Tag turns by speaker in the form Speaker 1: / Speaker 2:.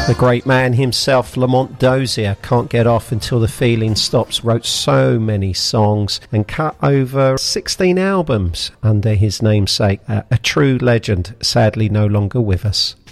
Speaker 1: The great man himself, Lamont Dozier, can't get off until the feeling stops, wrote so many songs and cut over 16 albums under his namesake. A true legend, sadly no longer with us.